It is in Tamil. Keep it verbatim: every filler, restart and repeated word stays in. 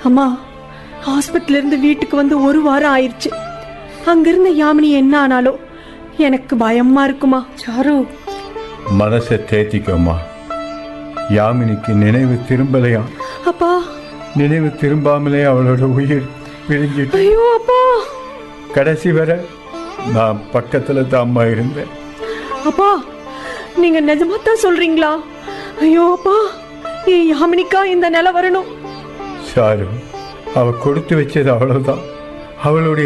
அம்மா, ஹாஸ்பிட்டல் இருந்து வீட்டுக்கு வந்து ஒரு வாரம் ஆயிடுச்சு. அங்கிருந்த யாமினி என்ன ஆனாலும் எனக்கு பயமா இருக்குமா. சாரு, மனசை தேத்திக்கம்மா. யாமினிக்கு நினைவு திரும்பலையா? அப்பா, நினைவு திரும்பாமலே அவளோட உயிர் பிரிஞ்சிட்டு. ஐயோ அப்பா, கடைசி வரை நான் பக்கத்துல தான் அம்மா இருந்தேன். அப்பா, நீங்க நிஜமாத்தான் சொல்றீங்களா? ஐயோ அப்பா, என் யாமினிக்கா இந்த நிலை வரணும். சாரு, அவ கொடுத்து வச்சது அவ்வளவுதான். அவளுடைய